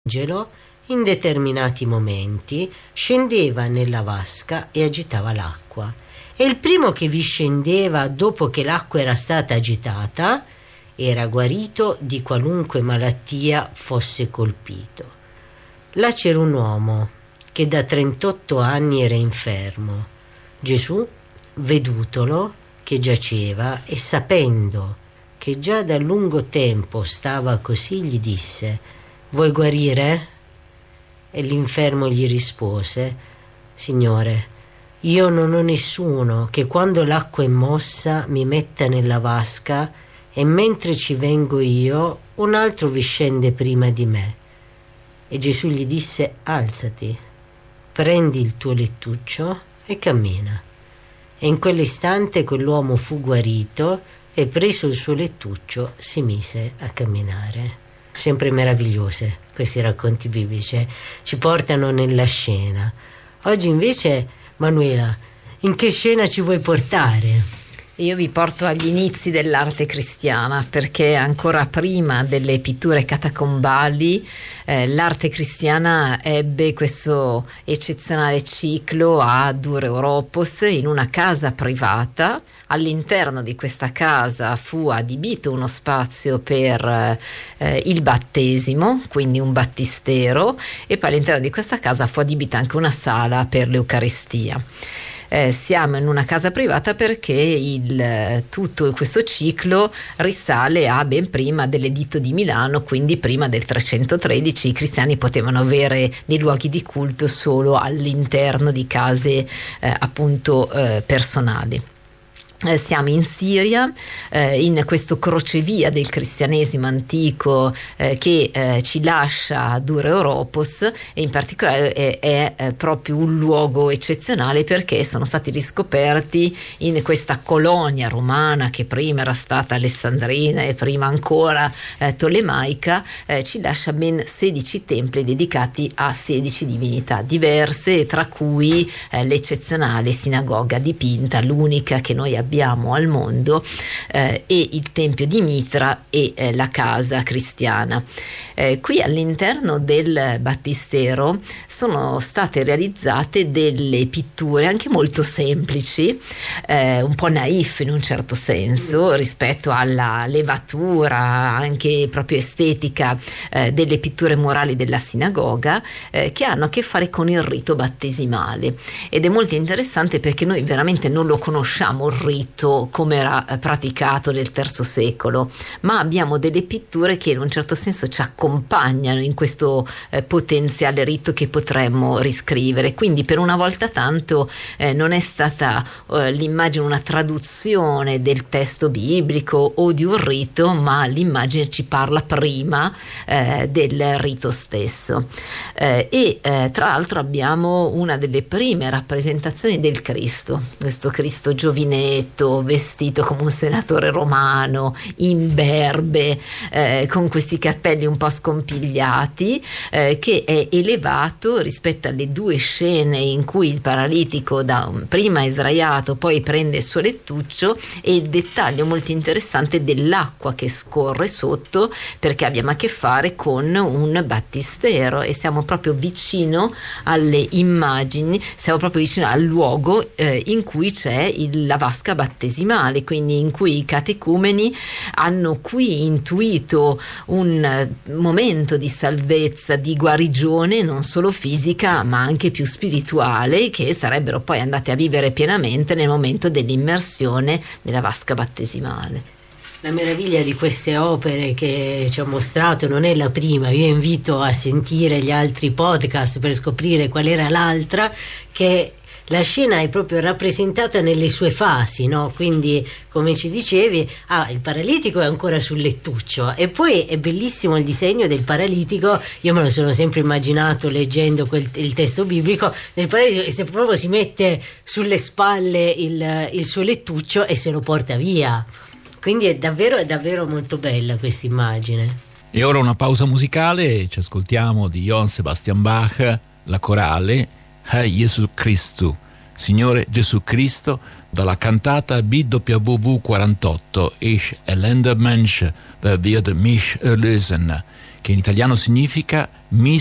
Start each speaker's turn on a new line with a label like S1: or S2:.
S1: angelo in determinati momenti scendeva nella vasca e agitava l'acqua, e il primo che vi scendeva dopo che l'acqua era stata agitata era guarito di qualunque malattia fosse colpito. Là c'era un uomo che da 38 anni era infermo. Gesù, vedutolo che giaceva e sapendo che già da lungo tempo stava così, gli disse: «Vuoi guarire?» E l'infermo gli rispose: «Signore, io non ho nessuno che quando l'acqua è mossa mi metta nella vasca, e mentre ci vengo io un altro vi scende prima di me». E Gesù gli disse: «Alzati, prendi il tuo lettuccio e cammina». E in quell'istante quell'uomo fu guarito e, preso il suo lettuccio, si mise a camminare. Sempre meravigliose questi racconti biblici, ci portano nella scena. Oggi invece, Manuela, in che scena ci vuoi portare?
S2: Io vi porto agli inizi dell'arte cristiana, perché ancora prima delle pitture catacombali l'arte cristiana ebbe questo eccezionale ciclo a Dura Europos in una casa privata. All'interno di questa casa fu adibito uno spazio per il battesimo, quindi un battistero, e poi all'interno di questa casa fu adibita anche una sala per l'Eucaristia. Siamo in una casa privata perché tutto questo ciclo risale a ben prima dell'editto di Milano, quindi prima del 313 i cristiani potevano avere dei luoghi di culto solo all'interno di case appunto personali. Siamo in Siria, in questo crocevia del cristianesimo antico che ci lascia Dura Europos, e in particolare è proprio un luogo eccezionale perché sono stati riscoperti in questa colonia romana che prima era stata alessandrina e prima ancora tolemaica. Ci lascia ben 16 templi dedicati a 16 divinità diverse, tra cui l'eccezionale sinagoga dipinta, l'unica che noi abbiamo al mondo, e il tempio di Mitra e la casa cristiana. Qui all'interno del battistero sono state realizzate delle pitture anche molto semplici, un po' naif in un certo senso rispetto alla levatura anche proprio estetica delle pitture murali della sinagoga, che hanno a che fare con il rito battesimale, ed è molto interessante perché noi veramente non lo conosciamo il rito come era praticato nel III secolo, ma abbiamo delle pitture che in un certo senso ci accompagnano in questo potenziale rito che potremmo riscrivere. Quindi per una volta tanto non è stata l'immagine una traduzione del testo biblico o di un rito, ma l'immagine ci parla prima del rito stesso. Tra l'altro abbiamo una delle prime rappresentazioni del Cristo, questo Cristo giovinetto, vestito come un senatore romano, imberbe, con questi capelli un po' scompigliati, che è elevato rispetto alle due scene in cui il paralitico prima è sdraiato, poi prende il suo lettuccio, e il dettaglio molto interessante dell'acqua che scorre sotto, perché abbiamo a che fare con un battistero e siamo proprio vicino alle immagini, siamo proprio vicino al luogo in cui c'è la vasca battesimale, quindi in cui i catecumeni hanno qui intuito un momento di salvezza, di guarigione non solo fisica ma anche più spirituale, che sarebbero poi andati a vivere pienamente nel momento dell'immersione nella vasca battesimale.
S1: La meraviglia di queste opere che ci ho mostrato non è la prima, io invito a sentire gli altri podcast per scoprire qual era l'altra, che la scena è proprio rappresentata nelle sue fasi, no? Quindi, come ci dicevi, il paralitico è ancora sul lettuccio, e poi è bellissimo il disegno del paralitico. Io me lo sono sempre immaginato leggendo il testo biblico del paralitico, e se proprio si mette sulle spalle il suo lettuccio e se lo porta via. Quindi è davvero molto bella questa immagine.
S3: E ora una pausa musicale, ci ascoltiamo di Johann Sebastian Bach, la corale Herr Jesu Christus, Signore Gesù Cristo, dalla cantata BWV 48, Ich elender Mensch, wer wird mich erlösen? che in italiano significa mi